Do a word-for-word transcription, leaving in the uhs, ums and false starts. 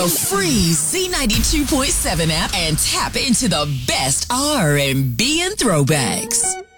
the free Z ninety-two point seven app and tap into the best R and B and throwbacks.